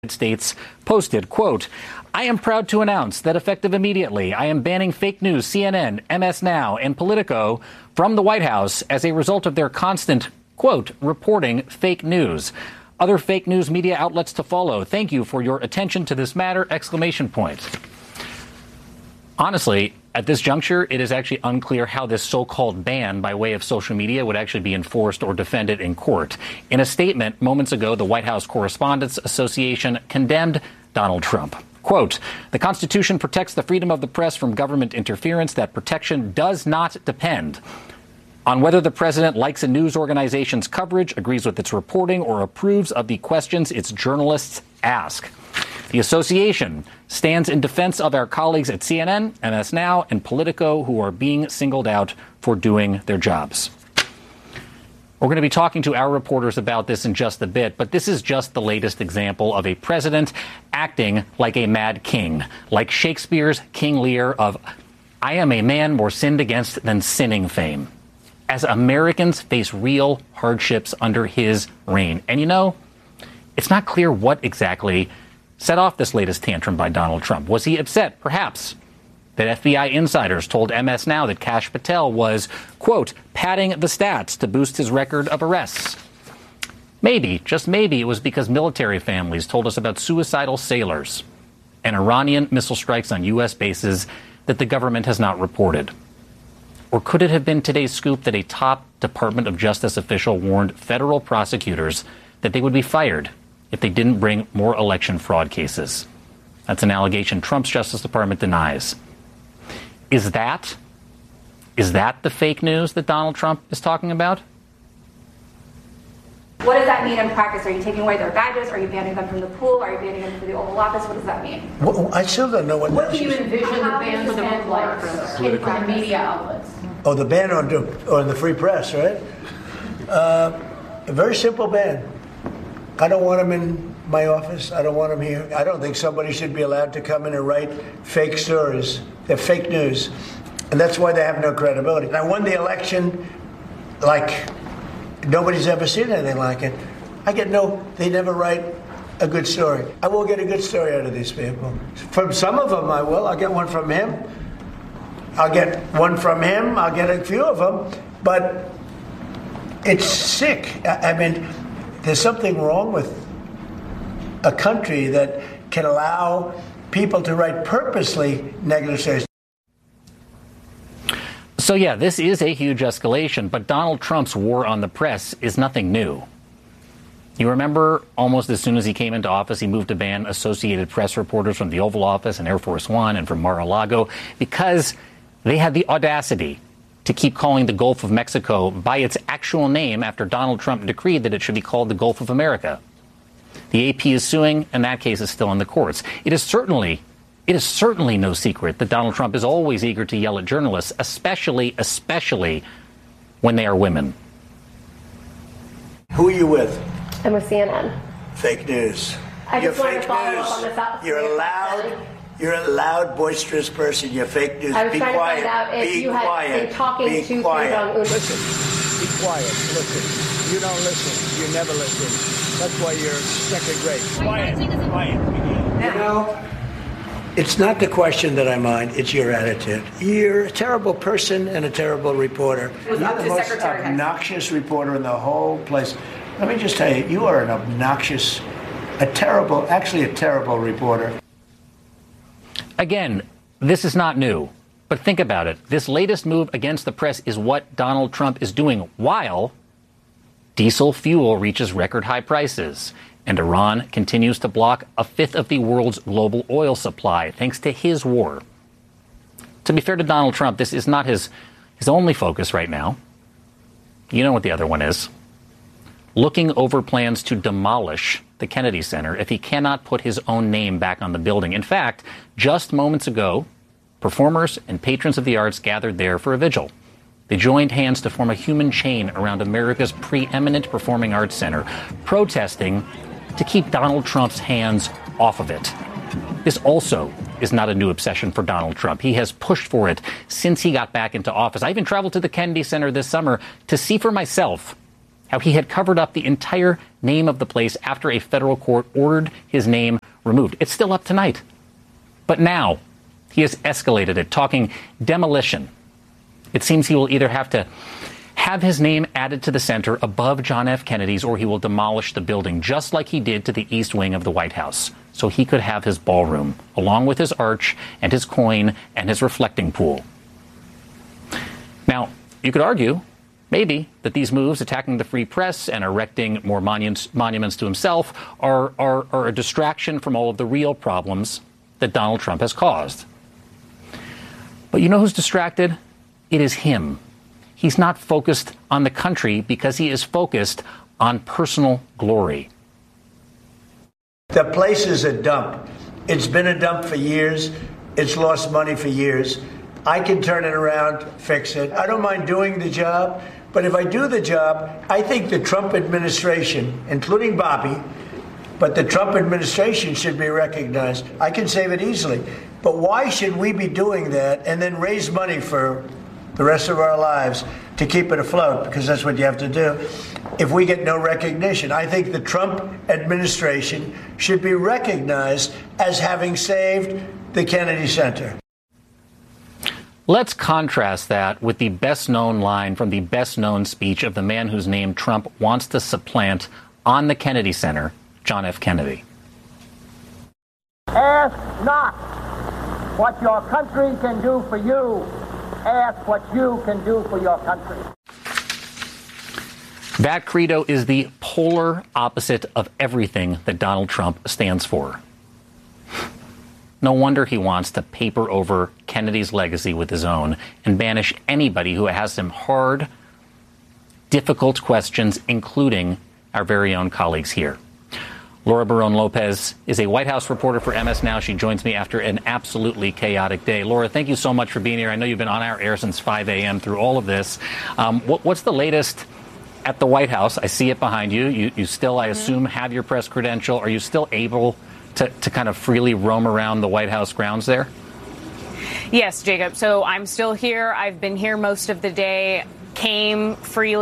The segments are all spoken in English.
States posted, quote, "I am proud to announce that effective immediately, I am banning fake news, CNN, MS Now, and Politico from the White House as a result of their constant, quote, reporting fake news. Other fake news media outlets to follow. Thank you for your attention to this matter, exclamation point." Honestly, at this juncture, it is actually unclear how this so-called ban by way of social media would actually be enforced or defended in court. In a statement moments ago, the White House Correspondents Association condemned Donald Trump. Quote, "The Constitution protects the freedom of the press from government interference. That protection does not depend on whether the president likes a news organization's coverage, agrees with its reporting, or approves of the questions its journalists ask. The association stands in defense of our colleagues at CNN, MS Now, and Politico who are being singled out for doing their jobs." We're going to be talking to our reporters about this in just a bit, but this is just the latest example of a president acting like a mad king, like Shakespeare's King Lear of "I am a man more sinned against than sinning" fame, as Americans face real hardships under his reign. And you know, it's not clear what exactly set off this latest tantrum by Donald Trump. Was he upset, perhaps, that FBI insiders told MS Now that Kash Patel was, quote, padding the stats to boost his record of arrests? Maybe, just maybe, it was because military families told us about suicidal sailors and Iranian missile strikes on U.S. bases that the government has not reported. Or could it have been today's scoop that a top Department of Justice official warned federal prosecutors that they would be fired if they didn't bring more election fraud cases? That's an allegation Trump's Justice Department denies. Is that the fake news that Donald Trump is talking about? What does that mean in practice? Are you taking away their badges? Are you banning them from the pool? Are you banning them from the Oval Office? What does that mean? Well, I still don't know what do you envision the ban for the media outlets? Oh, the ban on the free press, right? A very simple ban. I don't want them in my office. I don't want them here. I don't think somebody should be allowed to come in and write fake stories. They're fake news. And that's why they have no credibility. And I won the election like nobody's ever seen anything like it. They never write a good story. I will get a good story out of these people. From some of them I will. I'll get one from him. I'll get one from him. I'll get a few of them. But it's sick. I mean, there's something wrong with a country that can allow people to write purposely negative stories. So yeah, this is a huge escalation, but Donald Trump's war on the press is nothing new. You remember almost as soon as he came into office, he moved to ban Associated Press reporters from the Oval Office and Air Force One and from Mar-a-Lago because they had the audacity to keep calling the Gulf of Mexico by its actual name after Donald Trump decreed that it should be called the Gulf of America. The AP is suing, and that case is still in the courts. It is certainly no secret that Donald Trump is always eager to yell at journalists, especially when they are women. Who are you with? I'm with CNN. Fake news. You're fake news. You're a loud, boisterous person. You're fake news. I was Be trying quiet. to find out if Be you quiet. had been talking Be to Kim quiet. Jong-un. Listen. Be quiet. Listen. You don't listen. You never listen. That's why you're second rate. Quiet. You know, it's not the question that I mind. It's your attitude. You're a terrible person and a terrible reporter. You're the most obnoxious reporter in the whole place. Let me just tell you, you are an obnoxious, a terrible reporter. Again, this is not new, but think about it. This latest move against the press is what Donald Trump is doing while diesel fuel reaches record high prices and Iran continues to block a fifth of the world's global oil supply thanks to his war. To be fair to Donald Trump, this is not his only focus right now. You know what the other one is. Looking over plans to demolish the Kennedy Center if he cannot put his own name back on the building. In fact, just moments ago, performers and patrons of the arts gathered there for a vigil. They joined hands to form a human chain around America's preeminent performing arts center, protesting to keep Donald Trump's hands off of it. This also is not a new obsession for Donald Trump. He has pushed for it since he got back into office. I even traveled to the Kennedy Center this summer to see for myself how he had covered up the entire name of the place after a federal court ordered his name removed. It's still up tonight. But now he has escalated it, talking demolition. It seems he will either have to have his name added to the center above John F. Kennedy's, or he will demolish the building, just like he did to the east wing of the White House, so he could have his ballroom, along with his arch and his coin and his reflecting pool. Now, you could argue, maybe, that these moves, attacking the free press and erecting more monuments to himself, are a distraction from all of the real problems that Donald Trump has caused. But you know who's distracted? It is him. He's not focused on the country because he is focused on personal glory. The place is a dump. It's been a dump for years. It's lost money for years. I can turn it around, fix it. I don't mind doing the job, but if I do the job, I think the Trump administration, including Bobby, but the Trump administration should be recognized. I can save it easily. But why should we be doing that and then raise money for the rest of our lives to keep it afloat? Because that's what you have to do if we get no recognition. I think the Trump administration should be recognized as having saved the Kennedy Center. Let's contrast that with the best-known line from the best-known speech of the man whose name Trump wants to supplant on the Kennedy Center, John F. Kennedy. Ask not what your country can do for you. Ask what you can do for your country. That credo is the polar opposite of everything that Donald Trump stands for. No wonder he wants to paper over Kennedy's legacy with his own and banish anybody who asks him hard, difficult questions, including our very own colleagues here. Laura Barón-López is a White House reporter for MS Now. She joins me after an absolutely chaotic day. Laura, thank you so much for being here. I know you've been on our air since 5 a.m. through all of this. What's the latest at the White House? I see it behind you. You still, I assume, have your press credential. Are you still able to kind of freely roam around the White House grounds there? Yes, Jacob. So I'm still here. I've been here most of the day. Came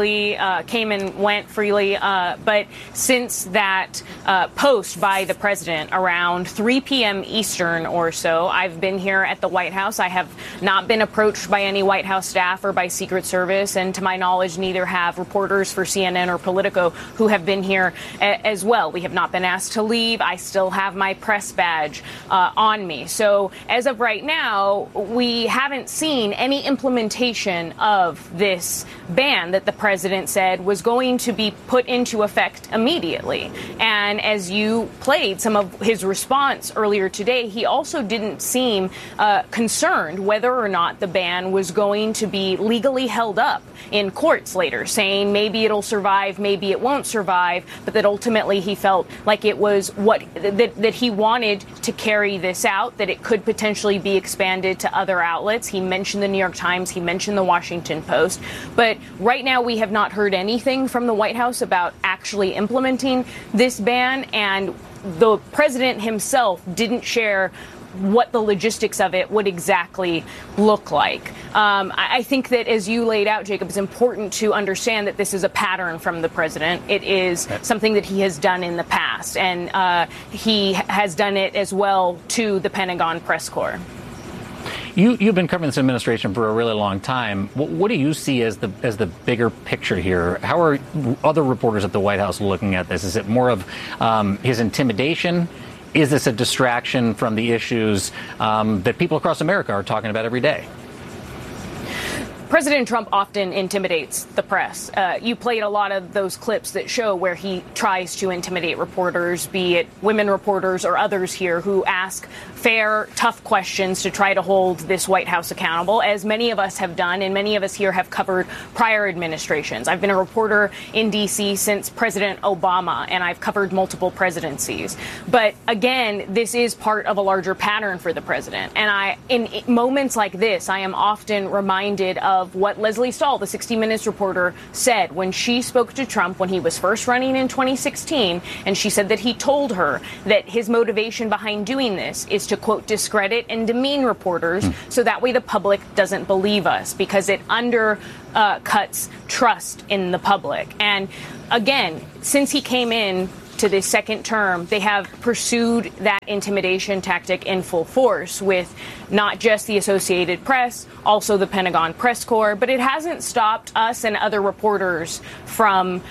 and went freely. But since that post by the president around 3 p.m. Eastern or so, I've been here at the White House. I have not been approached by any White House staff or by Secret Service. And to my knowledge, neither have reporters for CNN or Politico who have been here as well. We have not been asked to leave. I still have my press badge on me. So as of right now, we haven't seen any implementation of this ban that the president said was going to be put into effect immediately. And as you played some of his response earlier today, he also didn't seem concerned whether or not the ban was going to be legally held up in courts later, saying maybe it'll survive, maybe it won't survive, but that ultimately he felt like it was that he wanted to carry this out, that it could potentially be expanded to other outlets. He mentioned the New York Times, he mentioned the Washington Post, but right now we have not heard anything from the White House about actually implementing this ban, and the president himself didn't share what the logistics of it would exactly look like. I think that, as you laid out, Jacob, it's important to understand that this is a pattern from the president. It is something that he has done in the past, and he has done it as well to the Pentagon press corps. You've been covering this administration for a really long time. What do you see as the bigger picture here? How are other reporters at the White House looking at this? Is it more of his intimidation? Is this a distraction from the issues that people across America are talking about every day? President Trump often intimidates the press. You played a lot of those clips that show where he tries to intimidate reporters, be it women reporters or others here who ask fair, tough questions to try to hold this White House accountable, as many of us have done, and many of us here have covered prior administrations. I've been a reporter in D.C. since President Obama, and I've covered multiple presidencies. But again, this is part of a larger pattern for the president. And in moments like this, I am often reminded of of what Leslie Stahl, the 60 Minutes reporter, said when she spoke to Trump when he was first running in 2016. And she said that he told her that his motivation behind doing this is to, quote, discredit and demean reporters so that way the public doesn't believe us, because it undercuts trust in the public. And again, since he came in to the second term, they have pursued that intimidation tactic in full force with not just the Associated Press, also the Pentagon Press Corps, but it hasn't stopped us and other reporters from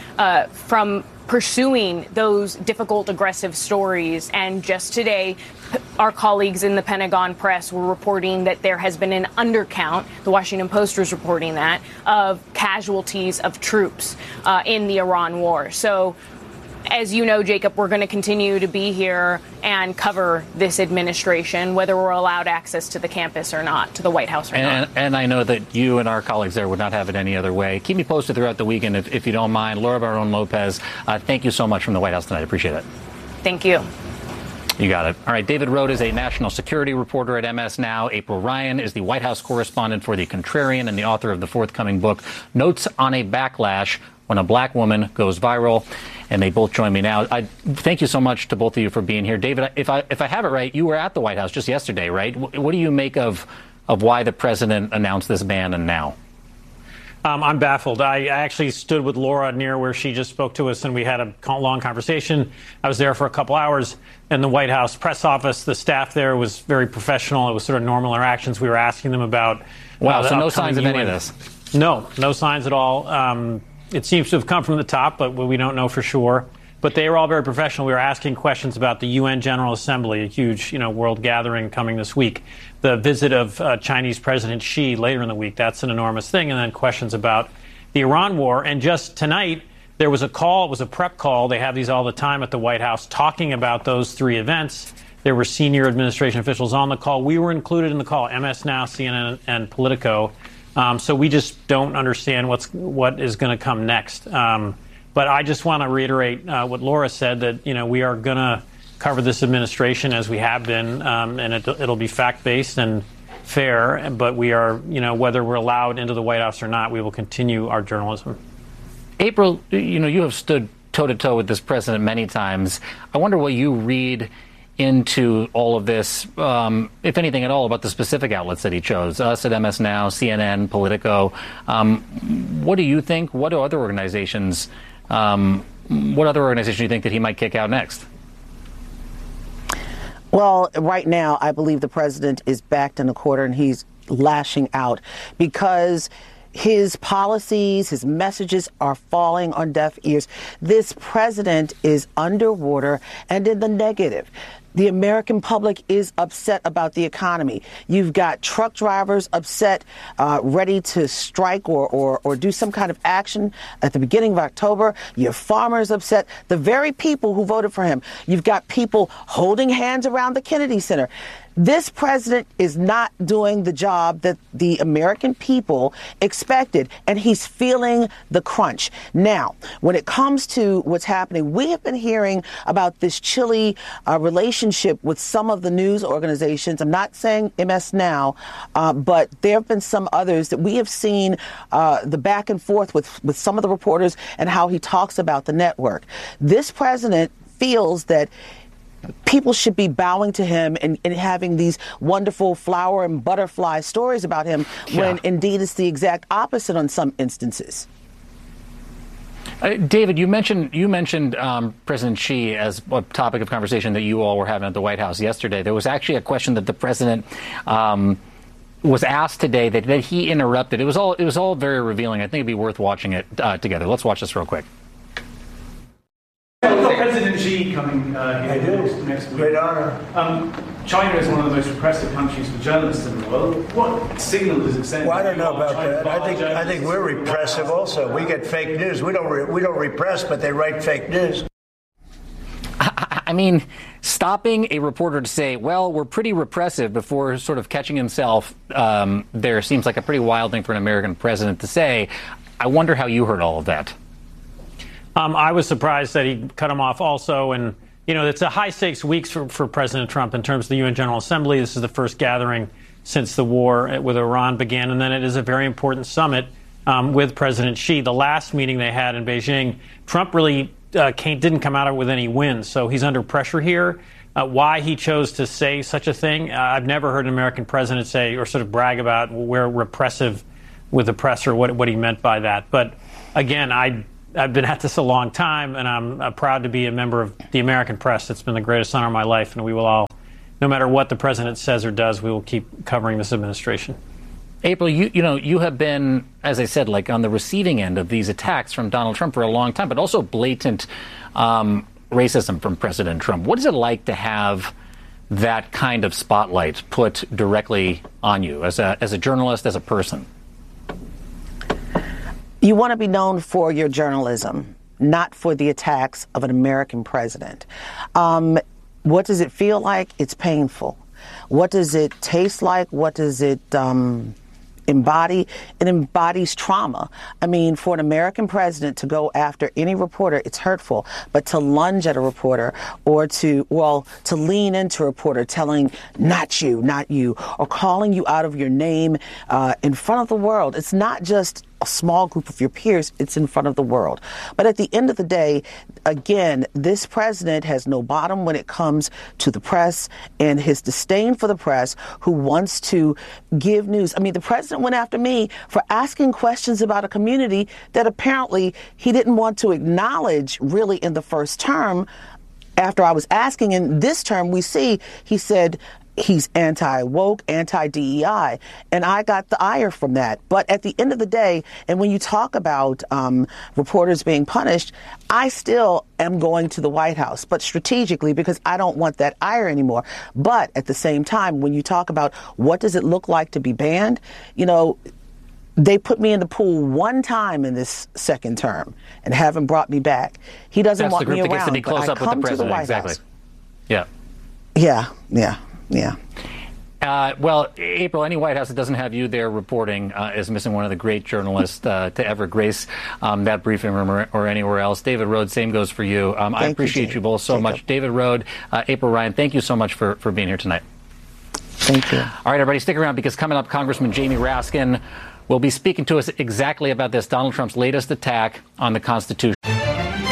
pursuing those difficult, aggressive stories. And just today, our colleagues in the Pentagon Press were reporting that there has been an undercount, the Washington Post was reporting that, of casualties of troops in the Iran war. So, as you know, Jacob, we're going to continue to be here and cover this administration, whether we're allowed access to the campus or not, to the White House or not. And I know that you and our colleagues there would not have it any other way. Keep me posted throughout the weekend, if you don't mind. Laura Barón-López, thank you so much from the White House tonight. I appreciate it. Thank you. You got it. All right. David Rohde is a national security reporter at MS Now. April Ryan is the White House correspondent for The Contrarian and the author of the forthcoming book, Notes on a Backlash, When a Black Woman Goes Viral. And they both join me now. I thank you so much to both of you for being here. David, if I have it right, you were at the White House just yesterday, right? What do you make of why the president announced this ban and now? I'm baffled. I actually stood with Laura near where she just spoke to us, and we had a long conversation. I was there for a couple hours in the White House press office. The staff there was very professional. It was sort of normal interactions. We were asking them about... Wow, so no signs of any of this? No signs at all. It seems to have come from the top, but we don't know for sure. But they were all very professional. We were asking questions about the UN General Assembly, a huge, world gathering coming this week. The visit of Chinese President Xi later in the week, that's an enormous thing. And then questions about the Iran war. And just tonight, there was a call. It was a prep call. They have these all the time at the White House talking about those three events. There were senior administration officials on the call. We were included in the call, MS Now, CNN, and Politico. So we just don't understand what is going to come next. But I just want to reiterate what Laura said, that we are going to cover this administration as we have been, and it'll be fact-based and fair. But we are, whether we're allowed into the White House or not, we will continue our journalism. April, you have stood toe-to-toe with this president many times. I wonder what you read into all of this, if anything at all, about the specific outlets that he chose, us at MS Now, CNN, Politico. What do you think? What other organizations do you think that he might kick out next? Well, right now, I believe the president is backed in a corner, and he's lashing out because his policies, his messages are falling on deaf ears. This president is underwater and in the negative. The American public is upset about the economy. You've got truck drivers upset, ready to strike or do some kind of action at the beginning of October. You have farmers upset, the very people who voted for him. You've got people holding hands around the Kennedy Center. This president is not doing the job that the American people expected, and he's feeling the crunch. Now, when it comes to what's happening, we have been hearing about this chilly relationship with some of the news organizations. I'm not saying MS Now, but there have been some others that we have seen the back and forth with some of the reporters and how he talks about the network. This president feels that people should be bowing to him and having these wonderful flower and butterfly stories about him, when indeed it's the exact opposite on some instances. David, you mentioned President Xi as a topic of conversation that you all were having at the White House yesterday. There was actually a question that the president was asked today that he interrupted. It was all very revealing. I think it'd be worth watching it together. Let's watch this real quick. President Xi coming here next week. Great honor. China is one of the most repressive countries for journalists in the world. What signal does it send? Well, I don't know about that. I think we're repressive also. We get fake news. We don't repress, but they write fake news. I mean, stopping a reporter to say, well, we're pretty repressive before sort of catching himself there seems like a pretty wild thing for an American president to say. I wonder how you heard all of that. I was surprised that he cut him off also. And, it's a high-stakes week for President Trump in terms of the UN General Assembly. This is the first gathering since the war with Iran began. And then it is a very important summit with President Xi. The last meeting they had in Beijing, Trump really didn't come out of it with any wins. So he's under pressure here. Why he chose to say such a thing, I've never heard an American president say or sort of brag about we're repressive with the press or what he meant by that. But again, I've been at this a long time, and I'm proud to be a member of the American press. It's been the greatest honor of my life, and we will all, no matter what the president says or does, we will keep covering this administration. April, you have been, as I said, like on the receiving end of these attacks from Donald Trump for a long time, but also blatant racism from President Trump. What is it like to have that kind of spotlight put directly on you as a journalist, as a person? You want to be known for your journalism, not for the attacks of an American president. What does it feel like? It's painful. What does it taste like? What does it embody? It embodies trauma. I mean, for an American president to go after any reporter, it's hurtful. But to lunge at a reporter or to lean into a reporter telling, not you, or calling you out of your name in front of the world, it's not just a small group of your peers, it's in front of the world. But at the end of the day, again, this president has no bottom when it comes to the press and his disdain for the press who wants to give news. I mean, the president went after me for asking questions about a community that apparently he didn't want to acknowledge really in the first term. After I was asking in this term, we see he said he's anti-woke, anti-DEI, and I got the ire from that. But at the end of the day, and when you talk about reporters being punished, I still am going to the White House, but strategically because I don't want that ire anymore. But at the same time, when you talk about what does it look like to be banned, they put me in the pool one time in this second term and haven't brought me back. He doesn't want me around, That's the group that gets to be close up with the president. Exactly. Yeah. Well, April, any White House that doesn't have you there reporting is missing one of the great journalists to ever grace that briefing room or anywhere else. David Rhode, same goes for you. I appreciate you both so much. David Rhode, April Ryan, thank you so much for being here tonight. Thank you. All right, everybody, stick around because coming up, Congressman Jamie Raskin will be speaking to us exactly about this, Donald Trump's latest attack on the Constitution.